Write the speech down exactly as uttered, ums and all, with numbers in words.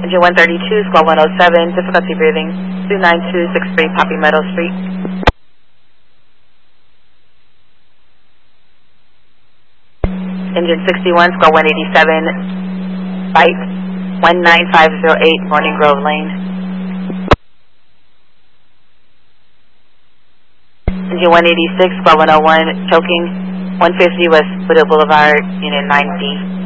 Engine one thirty-two, squad one oh seven, difficulty breathing, two nine two six three Poppy Meadow Street. Engine sixty-one, squad one eighty-seven, bite, one nine five zero eight, Morning Grove Lane. Engine one eighty-six, squad one oh one, choking, one fifty West Widow Boulevard, unit nine D.